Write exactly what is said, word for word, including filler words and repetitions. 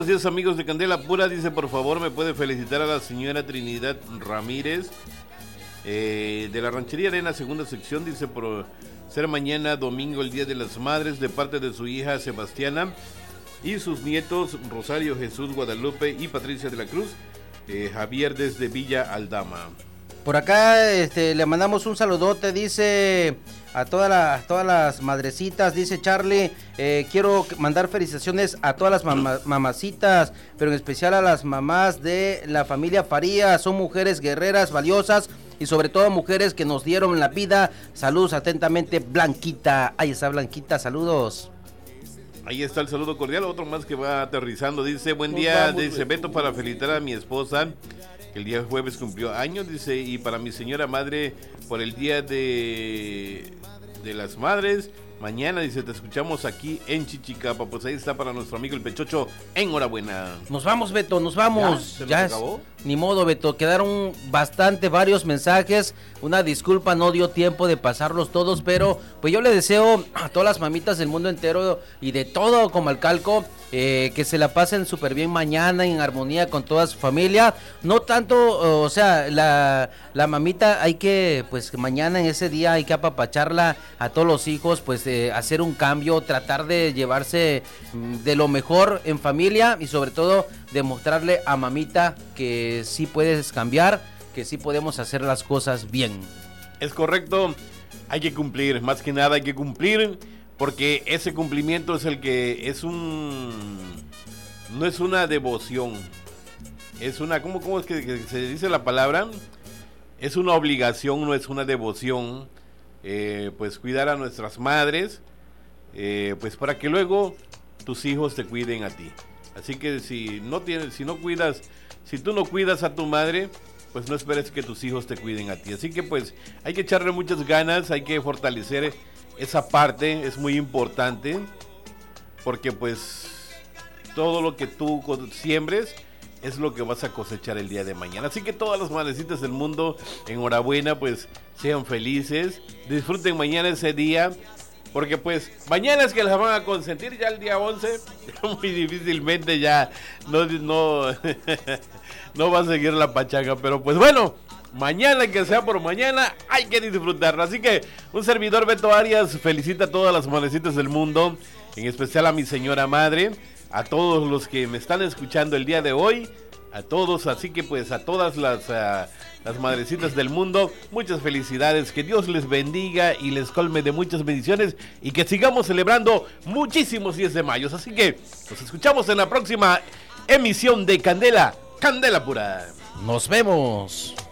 Buenos días, amigos de Candela Pura. Dice, por favor, me puede felicitar a la señora Trinidad Ramírez eh, de la Ranchería Arena, segunda sección. Dice, por ser mañana domingo, el Día de las Madres, de parte de su hija Sebastiana y sus nietos Rosario, Jesús, Guadalupe y Patricia de la Cruz. eh, Javier desde Villa Aldama. Por acá este, le mandamos un saludote, dice a todas las, todas las madrecitas, dice Charlie, eh, quiero mandar felicitaciones a todas las mama, mamacitas, pero en especial a las mamás de la familia Farías, son mujeres guerreras, valiosas y sobre todo mujeres que nos dieron la vida. Saludos atentamente, Blanquita. Ahí está Blanquita, saludos. Ahí está el saludo cordial, otro más que va aterrizando, dice, buen día, dice Beto, para felicitar a mi esposa, que el día jueves cumplió años, dice, y para mi señora madre, por el día de, de las madres, mañana, dice, te escuchamos aquí en Chichicapa. Pues ahí está para nuestro amigo el Pechocho, enhorabuena. Nos vamos, Beto, nos vamos. ¿Ya? ¿Se ya nos acabó? Es, ni modo, Beto, quedaron bastante, varios mensajes, una disculpa, no dio tiempo de pasarlos todos, pero pues yo le deseo a todas las mamitas del mundo entero y de todo Comalcalco, eh, que se la pasen súper bien mañana, en armonía con toda su familia. No tanto, o sea, la, la mamita hay que, pues mañana en ese día hay que apapacharla a todos los hijos, pues eh, hacer un cambio, tratar de llevarse de lo mejor en familia y sobre todo demostrarle a mamita que sí puedes cambiar, que sí podemos hacer las cosas bien. Es correcto, hay que cumplir, más que nada hay que cumplir, porque ese cumplimiento es el que es un, no es una devoción, es una, ¿cómo, cómo es que, que se dice la palabra? Es una obligación, no es una devoción, eh, pues cuidar a nuestras madres, eh, pues para que luego tus hijos te cuiden a ti. Así que si no tienes, si no cuidas, si tú no cuidas a tu madre, pues no esperes que tus hijos te cuiden a ti. Así que pues hay que echarle muchas ganas, hay que fortalecer esa parte, es muy importante, porque pues todo lo que tú siembres es lo que vas a cosechar el día de mañana. Así que todas las madrecitas del mundo, enhorabuena, pues sean felices, disfruten mañana ese día. Porque pues mañana es que las van a consentir, ya el día once, muy difícilmente ya no, no, no va a seguir la pachanga, pero pues bueno, mañana que sea por mañana hay que disfrutarlo. Así que un servidor, Beto Arias, felicita a todas las madrecitas del mundo, en especial a mi señora madre, a todos los que me están escuchando el día de hoy, a todos, así que pues a todas las... Uh, las madrecitas del mundo, muchas felicidades, que Dios les bendiga y les colme de muchas bendiciones y que sigamos celebrando muchísimos diez de mayo. Así que nos escuchamos en la próxima emisión de Candela, Candela Pura. Nos vemos.